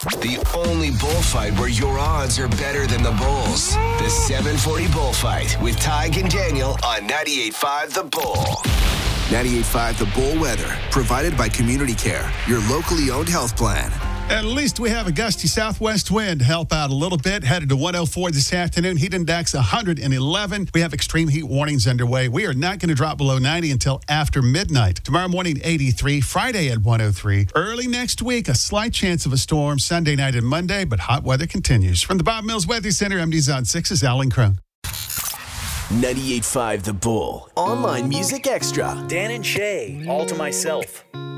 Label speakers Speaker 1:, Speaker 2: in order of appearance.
Speaker 1: The only bullfight where your odds are better than the Bulls. The 740 Bullfight with Tig and Daniel on 98.5 The Bull. 98.5 The Bull weather, provided by Community Care, your locally owned health plan.
Speaker 2: At least we have a gusty southwest wind to help out a little bit. Headed to 104 this afternoon. Heat index 111. We have extreme heat warnings underway. We are not going to drop below 90 until after midnight. Tomorrow morning, 83. Friday at 103. Early next week, a slight chance of a storm Sunday night and Monday, but hot weather continues. From the Bob Mills Weather Center, I'm News on 6's Alan Crone.
Speaker 1: 98.5 The Bull. Online Music Extra.
Speaker 3: Dan and Shay, All to Myself.